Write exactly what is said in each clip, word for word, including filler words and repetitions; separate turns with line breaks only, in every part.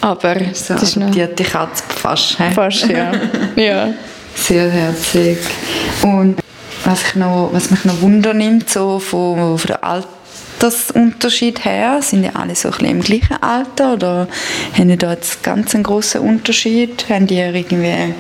aber
so
das ist noch
adoptierte Katze fast. He?
fast, ja. ja.
Sehr herzig. Und was, ich noch, was mich noch Wunder nimmt, so von, von der Altersunterschied her, sind die alle so ein bisschen im gleichen Alter oder haben die da jetzt ganz einen grossen Unterschied? Haben die irgendwie ein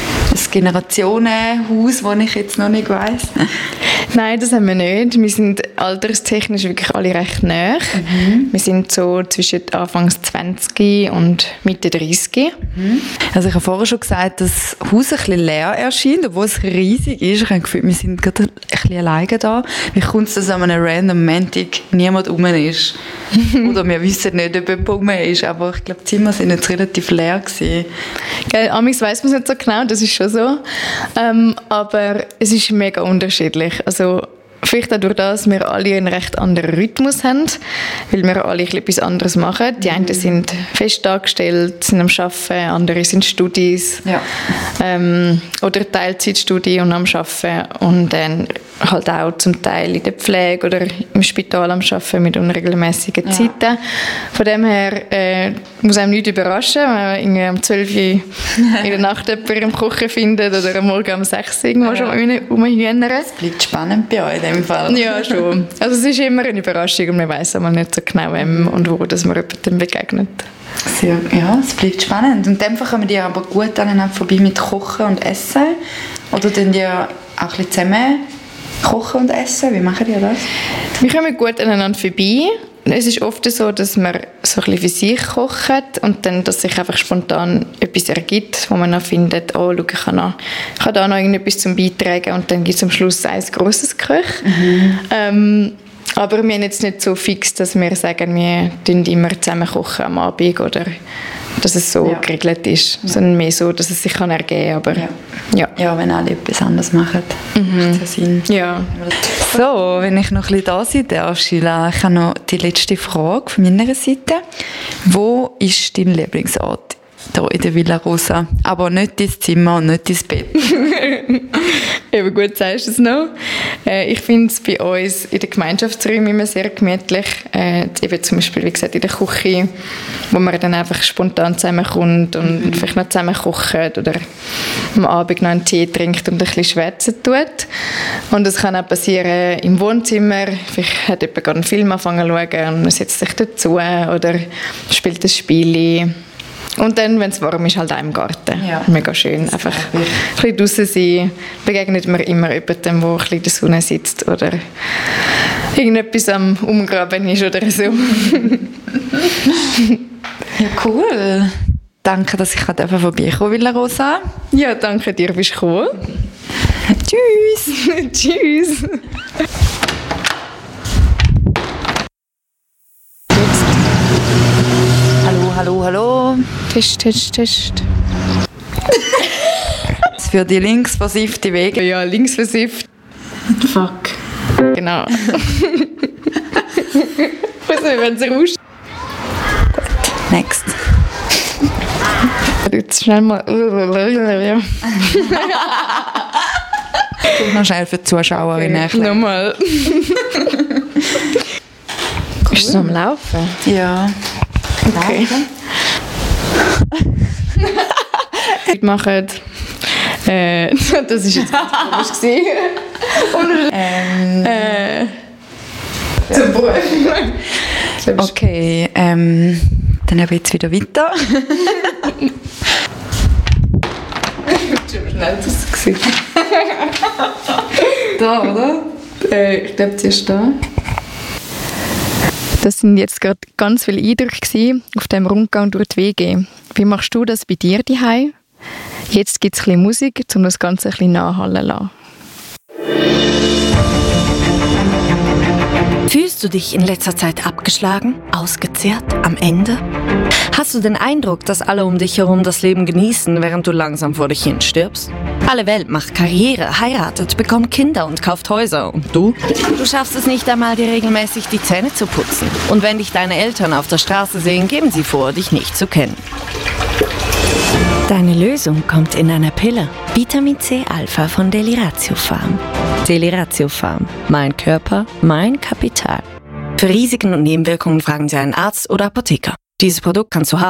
Generationenhaus, das ich jetzt noch nicht weiss?
Nein, das haben wir nicht. Wir sind alterstechnisch wirklich alle recht nah. Mhm. Wir sind so zwischen Anfangs zwanzig und Mitte dreißig.
Mhm. Also ich habe vorher schon gesagt, dass das Haus ein bisschen leer erscheint, obwohl es riesig ist. Ich habe das Gefühl, wir sind gerade ein bisschen alleine da. Wie kommt es, dass an einem random Montag niemand rum ist? Oder wir wissen nicht, ob jemand rum ist, aber ich glaube, die Zimmer waren jetzt relativ leer gewesen.
Gell, amigs weiss man es nicht so genau, das ist schon so. Ähm, aber es ist mega unterschiedlich. Also vielleicht auch durch das, dass wir alle einen recht anderen Rhythmus haben, weil wir alle etwas anderes machen. Die einen sind fest angestellt, sind am Arbeiten, andere sind Studis
ja.
ähm, oder Teilzeitstudie und am Arbeiten und dann halt auch zum Teil in der Pflege oder im Spital am Arbeiten mit unregelmäßigen ja. Zeiten. Von dem her äh, muss einem nichts überraschen, wenn man um zwölf Uhr in der Nacht jemanden im Kochen findet oder am Morgen um sechs Uhr irgendwo ja. schon rumhühnern.
Es bleibt spannend bei euch in dem Fall.
Ja, schon. Also es ist immer eine Überraschung und man weiss einmal nicht so genau, wem und wo dass man jemandem begegnet.
Sehr, ja, es bleibt spannend. Und in dem Fall kommen die aber gut aneinander vorbei mit Kochen und Essen? Oder tun die auch ein bisschen zusammen kochen und essen? Wie machen die das?
Wir kommen gut aneinander vorbei. Es ist oft so, dass man so ein bisschen für sich kocht und dann, dass sich einfach spontan etwas ergibt, wo man dann findet, oh, schau, ich kann, noch, ich kann da noch irgendetwas zum Beitragen und dann gibt es am Schluss ein grosses Gericht. Mhm. Ähm, aber wir haben jetzt nicht so fix, dass wir sagen, wir kochen immer zusammen kochen am Abend oder dass es so ja. geregelt ist, ja. sondern mehr so, dass es sich kann ergeben kann.
Ja. Ja. ja, wenn alle etwas anderes machen, mhm. macht es ja Sinn.
Ja.
So, wenn ich noch ein bisschen da sein darf, Sheila, ich habe noch die letzte Frage von meiner Seite. Wo ist dein Lieblingsort hier in der Villa Rosa? Aber nicht dein Zimmer und nicht dein Bett.
Eben gut, sagst du es noch. Äh, ich finde es bei uns in den Gemeinschaftsräumen immer sehr gemütlich. Äh, eben zum Beispiel, wie gesagt, in der Küche, wo man dann einfach spontan zusammenkommt und mhm. vielleicht noch zusammen kocht oder am Abend noch einen Tee trinkt und ein bisschen schwätzen tut. Und das kann auch passieren im Wohnzimmer. Vielleicht hat jemand gerade einen Film angefangen zu schauen und man setzt sich dazu oder spielt ein Spiel. Und dann, wenn es warm ist, halt auch im Garten. Ja. Mega schön. Einfach ein bisschen draussen sein. Begegnet man immer jemandem, der ein bisschen in der Sonne sitzt oder irgendetwas am Umgraben ist oder so.
Ja, cool. Danke, dass ich vorbeikommen durfte, Villa Rosa.
Ja, danke dir, bist du gekommen.
Tschüss.
Tschüss.
Hallo, hallo, hallo.
Test, Test, Test.
Für die linksversiffte Wege.
Ja, linksversifft.
Fuck.
Genau. Was soll wenn es rauscht?
Gut, next.
Jetzt schnell mal.
noch schnell für die Zuschauerinnen.
Okay, nochmal. Cool. Ist es am Laufen?
Ja.
Okay. Wir machen. Äh, das ist jetzt ganz komisch gewesen.
ähm,
äh, zum Beruf.
Okay, ähm, dann habe ich jetzt wieder weiter.
Schon schnell das Gesicht.
Da, oder?
Äh, ich glaube, sie ist da. Das sind jetzt gerade ganz viele Eindrücke gewesen auf dem Rundgang durch die W G. Wie machst du das bei dir daheim? Jetzt gibt es ein bisschen Musik, um das Ganze ein bisschen nachhallen zu lassen.
Fühlst du dich in letzter Zeit abgeschlagen, ausgezehrt, am Ende? Hast du den Eindruck, dass alle um dich herum das Leben genießen, während du langsam vor dich hin stirbst? Alle Welt macht Karriere, heiratet, bekommt Kinder und kauft Häuser. Und du? Du schaffst es nicht einmal, dir regelmäßig die Zähne zu putzen. Und wenn dich deine Eltern auf der Straße sehen, geben sie vor, dich nicht zu kennen. Deine Lösung kommt in einer Pille. Vitamin C Alpha von Deliratio Farm. Deliratio Farm. Mein Körper, mein Kapital. Für Risiken und Nebenwirkungen fragen Sie einen Arzt oder Apotheker. Dieses Produkt kannst du haben.